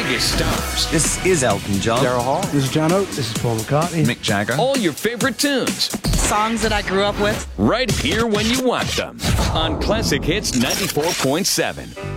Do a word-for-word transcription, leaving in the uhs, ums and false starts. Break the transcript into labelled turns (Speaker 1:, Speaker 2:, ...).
Speaker 1: biggest stars.
Speaker 2: This is Elton John.
Speaker 3: Daryl Hall.
Speaker 4: This is John Oates.
Speaker 5: This is Paul McCartney.
Speaker 6: Mick Jagger.
Speaker 1: All your favorite tunes.
Speaker 7: Songs that I grew up with.
Speaker 1: Right here when you want them. On Classic Hits ninety-four point seven.